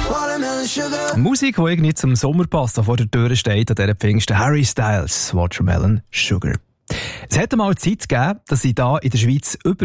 Musik, die irgendwie zum Sommer passt, die vor der Tür steht, an dieser Pfingsten. Harry Styles, Watermelon Sugar. Es hat einmal Zeit gegeben, dass in der Schweiz über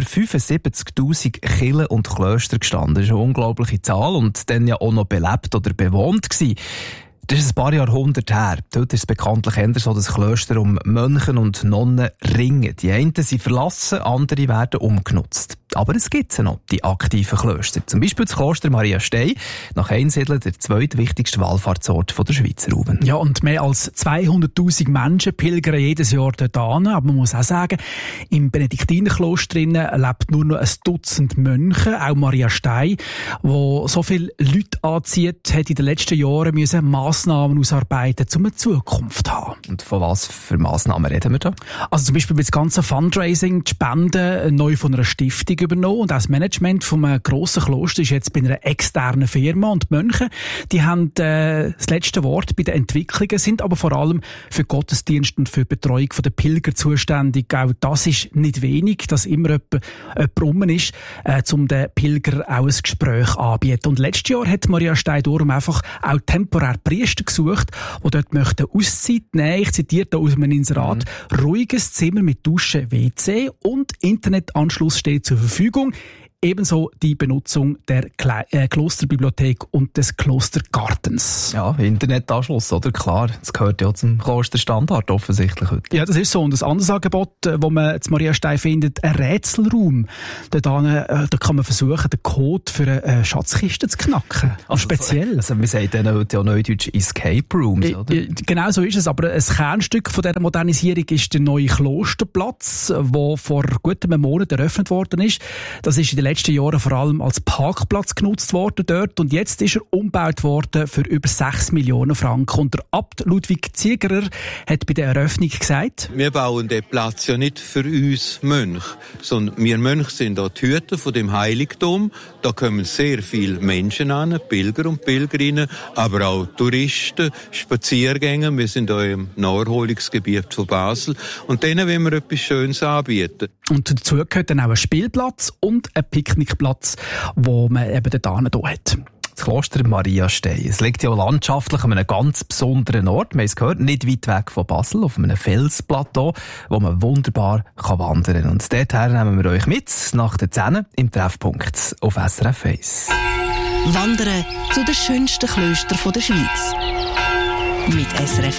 75'000 Kirchen und Klöster gestanden. Das ist eine unglaubliche Zahl und dann ja auch noch belebt oder bewohnt gewesen. Das ist ein paar Jahrhunderte her. Dort ist es bekanntlich eher so, dass Klöster um Mönche und Nonnen ringen. Die einen sind verlassen, andere werden umgenutzt. Aber es gibt noch, die aktiven Klöster. Zum Beispiel das Kloster Maria Stey, nach Einsiedeln der zweitwichtigste Wallfahrtsort der Schweiz. Ruben. Ja, und mehr als 200'000 Menschen pilgern jedes Jahr dort hin. Aber man muss auch sagen, im Benediktinerkloster lebt nur noch ein Dutzend Mönche, auch Maria Stey, wo so viele Leute anzieht, hat in den letzten Jahren müssen Massnahmen ausarbeiten, um eine Zukunft zu haben. Und von was für Massnahmen reden wir da? Also zum Beispiel das ganze Fundraising, die Spenden neu von einer Stiftung übernommen und auch das Management von einem grossen Kloster ist jetzt bei einer externen Firma und die Mönche, die haben das letzte Wort bei den Entwicklungen, sind aber vor allem für Gottesdienst und für die Betreuung der Pilger zuständig. Auch das ist nicht wenig, dass immer jemand rum ist, um den Pilgern auch ein Gespräch anzubieten. Und letztes Jahr hat Maria Stey darum einfach auch temporär Priester gesucht, die dort möchten Auszeit nehmen. Ich zitiere da aus einem Inserat. Ruhiges Zimmer mit Dusche, WC und Internetanschluss steht zur Verfügung. Ebenso die Benutzung der Klosterbibliothek und des Klostergartens. Ja, Internetanschluss, oder? Klar, das gehört ja zum Klosterstandard offensichtlich heute. Ja, das ist so. Und ein anderes Angebot, das man zu Maria Stey findet, ein Rätselraum. Da kann man versuchen, den Code für eine Schatzkiste zu knacken. Also speziell. Also wir sagen dann heute ja neudeutsch Escape Rooms, oder? Genau so ist es. Aber ein Kernstück von dieser Modernisierung ist der neue Klosterplatz, der vor gut einem Monat eröffnet worden ist. Das ist in den letzten Jahren vor allem als Parkplatz genutzt worden dort und jetzt ist er umgebaut worden für über 6 Millionen Franken. Und der Abt Ludwig Ziegerer hat bei der Eröffnung gesagt: Wir bauen den Platz ja nicht für uns Mönche, sondern wir Mönche sind auch die Hüter von dem Heiligtum. Da kommen sehr viele Menschen an, Pilger und Pilgerinnen, aber auch Touristen, Spaziergänger. Wir sind auch im Naherholungsgebiet von Basel und denen wollen wir etwas Schönes anbieten. Und dazu gehört dann auch ein Spielplatz und ein Picknickplatz, wo man eben dort hier hat. Das Kloster Maria Stey. Es liegt ja landschaftlich an einem ganz besonderen Ort. Wir haben es gehört, nicht weit weg von Basel, auf einem Felsplateau, wo man wunderbar wandern kann. Und dorthin nehmen wir euch mit, nach der 10 im Treffpunkt auf SRF 1. Wandern zu den schönsten Klöstern der Schweiz. Mit SRF